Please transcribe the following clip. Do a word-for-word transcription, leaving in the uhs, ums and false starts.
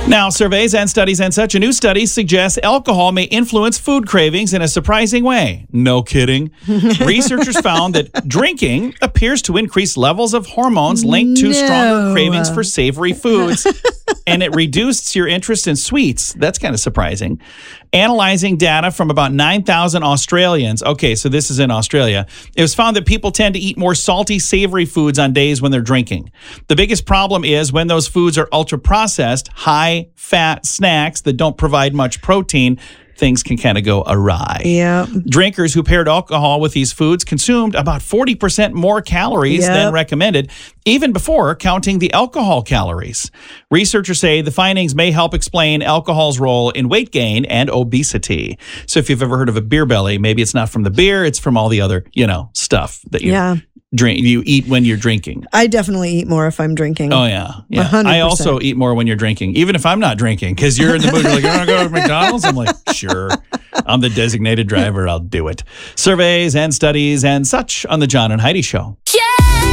Now, surveys and studies and such, a new study suggests alcohol may influence food cravings in a surprising way. No kidding. Researchers found that drinking appears to increase levels of hormones linked to No. stronger cravings for savory foods, and it reduced your interest in sweets. That's kind of surprising. Analyzing data from about nine thousand Australians. Okay, so this is in Australia. It was found that people tend to eat more salty, savory foods on days when they're drinking. The biggest problem is when those foods are ultra-processed, high-fat snacks that don't provide much protein, things can kind of go awry. Yeah. Drinkers who paired alcohol with these foods consumed about forty percent more calories Yep. than recommended, even before counting the alcohol calories. Researchers say the findings may help explain alcohol's role in weight gain and obesity. So if you've ever heard of a beer belly, maybe it's not from the beer, it's from all the other, you know, stuff that you Yeah. drink, you eat when you're drinking. I definitely eat more if I'm drinking. Oh, yeah. Yeah. one hundred I percent. also eat more when you're drinking, even if I'm not drinking, because you're in the mood. You're like, you want to go to McDonald's? I'm like, sure. I'm the designated driver. I'll do it. Surveys and studies and such on The John and Heidi Show.